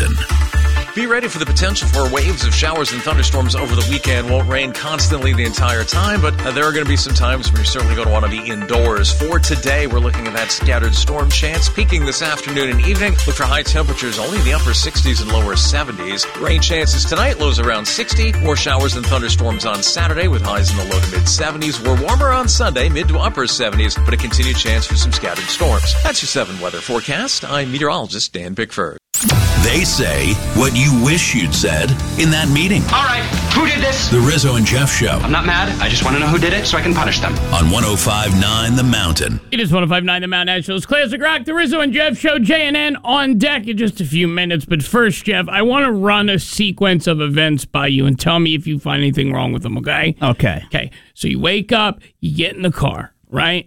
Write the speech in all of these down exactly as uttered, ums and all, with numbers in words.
Mountain. Be ready for the potential for waves of showers and thunderstorms over the weekend. Won't rain constantly the entire time, but uh, there are going to be some times when you're certainly going to want to be indoors. For today, we're looking at that scattered storm chance peaking this afternoon and evening. Look for high temperatures only in the upper sixties and lower seventies. Rain chances tonight, lows around sixty. More showers and thunderstorms on Saturday with highs in the low to mid seventies. We're warmer on Sunday, mid to upper seventies, but a continued chance for some scattered storms. That's your seven weather forecast. I'm meteorologist Dan Bickford. They say what you wish you'd said in that meeting. All right, who did this? The Rizzo and Jeff Show. I'm not mad. I just want to know who did it so I can punish them. On one oh five point nine The Mountain. It is one oh five point nine The Mountain Nationals. Classic Rock, the Rizzo and Jeff Show, J N N on deck in just a few minutes. But first, Jeff, I want to run a sequence of events by you and tell me if you find anything wrong with them, okay? Okay. Okay, so you wake up, you get in the car, right?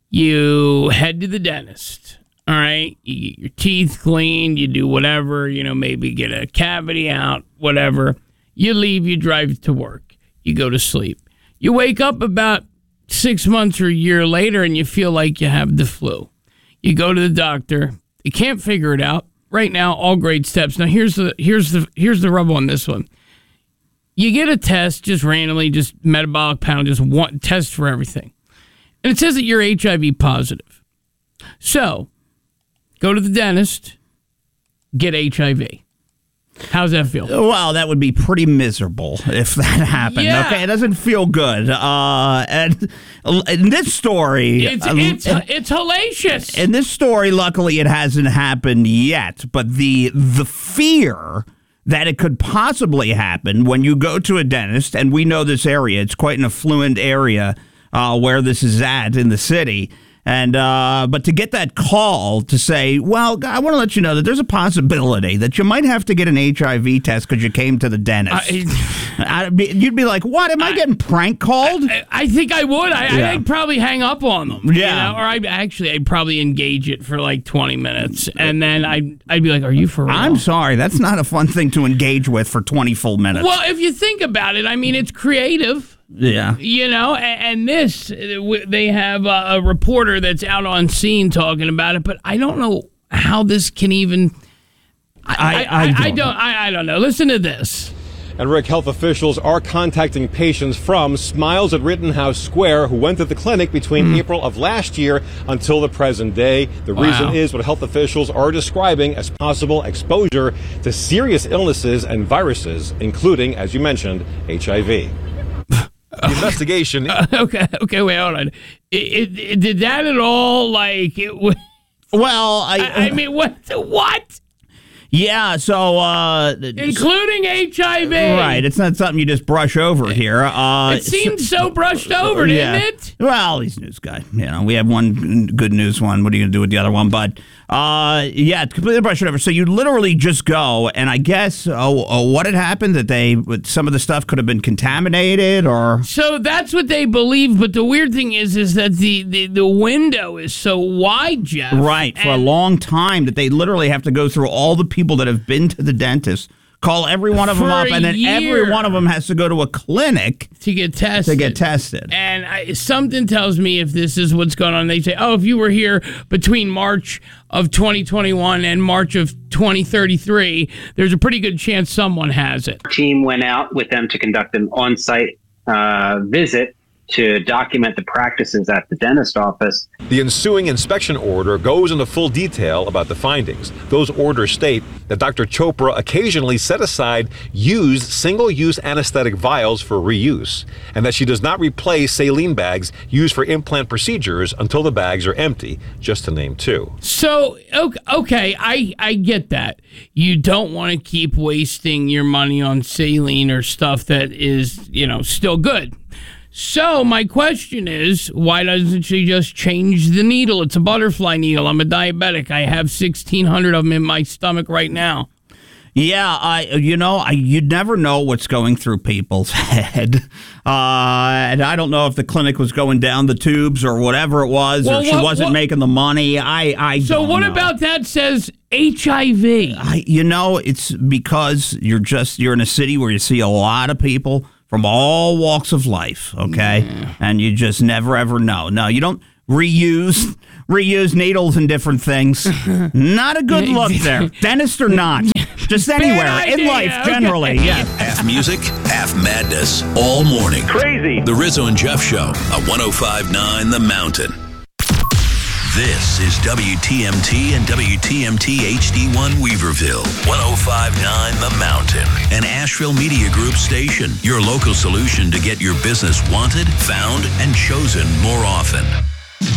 You head to the dentist. All right, you get your teeth cleaned, you do whatever, you know, maybe get a cavity out, whatever. You leave, you drive to work, you go to sleep. You wake up about six months or a year later and you feel like you have the flu. You go to the doctor, you can't figure it out. Right now, all great steps. Now, here's the here's the here's the rub on this one. You get a test just randomly, just metabolic panel, just one test for everything. And it says that you're H I V positive. So, go to the dentist, get H I V. How's that feel? Well, that would be pretty miserable if that happened. Yeah. Okay, it doesn't feel good. Uh, and in this story, It's it's it's hellacious. in this story, luckily, it hasn't happened yet. But the the fear that it could possibly happen when you go to a dentist, and we know this area, it's quite an affluent area uh, where this is at in the city. And uh, but to get that call to say, well, I want to let you know that there's a possibility that you might have to get an H I V test because you came to the dentist. I, I'd be, you'd be like, what? Am I, I getting prank called? I, I think I would. I, Yeah. I'd probably hang up on them. Yeah. You know? Or I actually, I'd probably engage it for like twenty minutes, and then I'd I'd be like, "Are you for real?" I'm sorry. That's not a fun thing to engage with for twenty full minutes. Well, if you think about it, I mean, it's creative. Yeah. You know, and, and this, they have a, a reporter that's out on scene talking about it, but I don't know how this can even. I, I, I, I, I, don't, I don't. I, I don't know. Listen to this. And Rick, health officials are contacting patients from Smiles at Rittenhouse Square who went to the clinic between mm. April of last year until the present day. The Wow. reason is what health officials are describing as possible exposure to serious illnesses and viruses, including, as you mentioned, H I V. The investigation. Uh, okay, okay, wait, hold on. It, it, it, did that at all, like, it was... Well, I, I, I mean, what? What? Yeah, so... Uh, Including H I V. Right, it's not something you just brush over here. Uh, It seemed so brushed over, didn't yeah. it? Well, he's a news guy. You know, we have one good news one. What are you going to do with the other one? But, uh, yeah, it's completely brushed over. So you literally just go, and I guess oh, oh, what had happened, that they some of the stuff could have been contaminated, or... So that's what they believe, but the weird thing is is that the, the, the window is so wide, Jeff. Right, for a long time, that they literally have to go through all the people that have been to the dentist, call every one of them For up, a and then year. every one of them has to go to a clinic To get tested. to get tested. And I, something tells me if this is what's going on, they say, oh, if you were here between March of twenty twenty-one and March of twenty thirty-three, there's a pretty good chance someone has it. Team went out with them to conduct an on-site uh, visit to document the practices at the dentist office. The ensuing inspection order goes into full detail about the findings. Those orders state that Doctor Chopra occasionally set aside used single-use anesthetic vials for reuse, and that she does not replace saline bags used for implant procedures until the bags are empty, just to name two. So, okay, I, I get that. You don't want to keep wasting your money on saline or stuff that is, you know, still good. So my question is, why doesn't she just change the needle? It's a butterfly needle. I'm a diabetic. I have sixteen hundred of them in my stomach right now. Yeah, I you know, I you'd never know what's going through people's head. Uh, and I don't know if the clinic was going down the tubes or whatever it was, Well, or she what- wasn't what- making the money. I, I So don't what know. about that says H I V? I, you know, it's because you're just you're in a city where you see a lot of people from all walks of life, okay? Yeah. And you just never, ever know. No, you don't reuse reuse needles and different things. Not a good look there. Dentist or not. Just anywhere in idea, life, okay. generally. Yeah. Half music, half madness, all morning. Crazy. The Rizzo and Jeff Show on one oh five point nine The Mountain. This is W T M T and W T M T H D one Weaverville, one oh five point nine The Mountain, an Asheville Media Group station, your local solution to get your business wanted, found, and chosen more often.